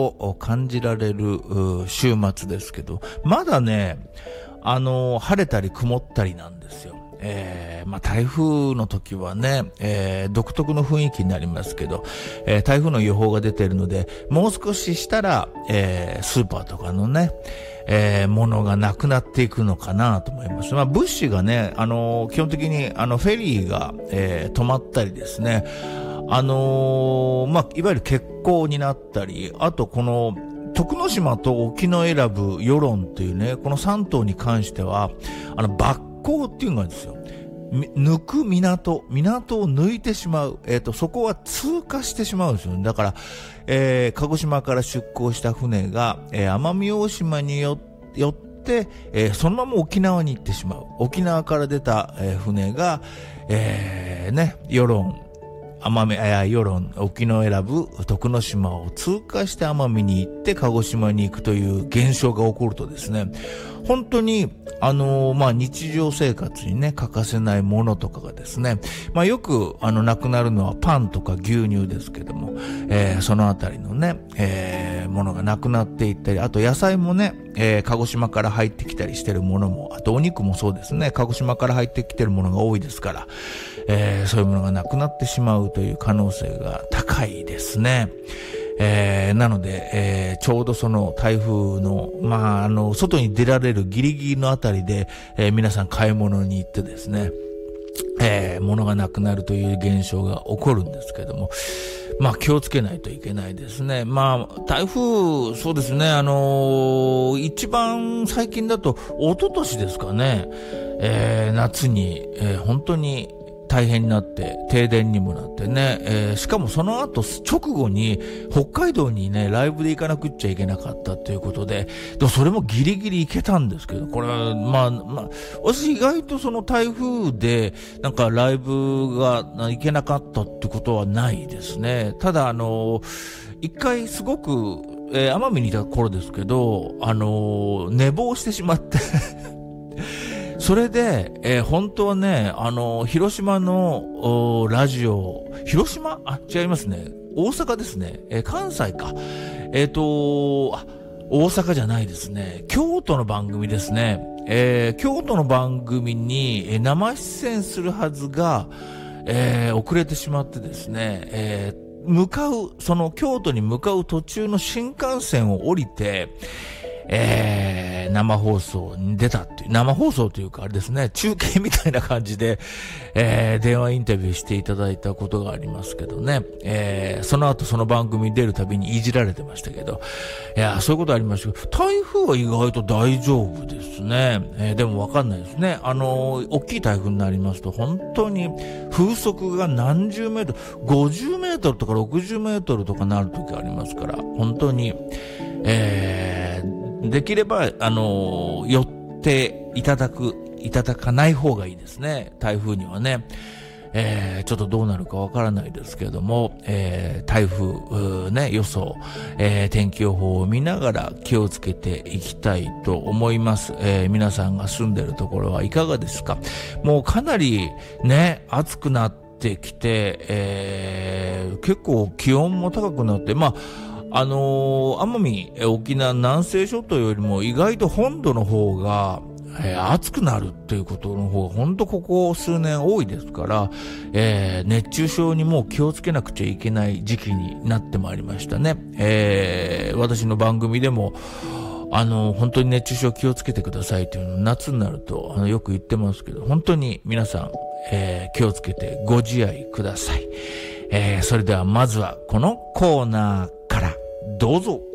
を感じられる週末ですけど、まだね、晴れたり曇ったりなんですよ。台風の時はね、独特の雰囲気になりますけど、台風の予報が出ているので、もう少ししたら、スーパーとかのね、ものがなくなっていくのかなと思います。物資がね、基本的にフェリーが、止まったりですね、いわゆる欠航になったり、あとこの徳之島と沖永良部、与論っていうね、この3島に関しては、抜港っていうのがあるんですよ。抜く港を抜いてしまう。そこは通過してしまうんですよね。だから、鹿児島から出港した船が、奄美大島によって、そのまま沖縄に行ってしまう。沖縄から出た、船が、与論、与論、沖永良部、徳之島を通過して奄美に行って鹿児島に行くという現象が起こるとですね、本当に、日常生活にね、欠かせないものとかがですね、よく、なくなるのはパンとか牛乳ですけども、そのあたりのね、ものがなくなっていったり、あと野菜もね、鹿児島から入ってきたりしてるものも、あとお肉もそうですね、鹿児島から入ってきてるものが多いですから、そういうものがなくなってしまうという可能性が高いですね。なので、ちょうどその台風の、外に出られるギリギリのあたりで、皆さん買い物に行ってですね、物がなくなるという現象が起こるんですけども、気をつけないといけないですね。台風、そうですね、一番最近だと、一昨年ですかね、夏に、本当に、大変になって停電にもなってね、しかもその後直後に北海道にねライブで行かなくっちゃいけなかったということで、それもギリギリ行けたんですけど、これは私意外とその台風でなんかライブが行けなかったってことはないですね。ただ一回すごく、奄美にいた頃ですけど寝坊してしまってそれで、本当はね、広島のラジオ、広島？違いますね。大阪ですね。関西か。大阪じゃないですね。京都の番組ですね。京都の番組に生出演するはずが、遅れてしまってですね、その京都に向かう途中の新幹線を降りて、生放送に出たっていう、生放送というかあれですね、中継みたいな感じで、電話インタビューしていただいたことがありますけどね、その後その番組に出るたびにいじられてましたけど、そういうことありましたけど、台風は意外と大丈夫ですね。でもわかんないですね。大きい台風になりますと本当に風速が何十メートル、50メートルとか60メートルとかなる時ありますから、本当に、できれば、寄っていただかない方がいいですね。台風にはね。ちょっとどうなるかわからないですけれども、台風、予想、天気予報を見ながら気をつけていきたいと思います。皆さんが住んでるところはいかがですか？もうかなりね、暑くなってきて、結構気温も高くなって、奄美、沖縄、南西諸島よりも意外と本土の方が、暑くなるっていうことの方が本当ここ数年多いですから、熱中症にもう気をつけなくちゃいけない時期になってまいりましたね。私の番組でも本当に熱中症気をつけてくださいというのを夏になるとよく言ってますけど、本当に皆さん、気をつけてご自愛ください。それではまずはこのコーナーからどうぞ。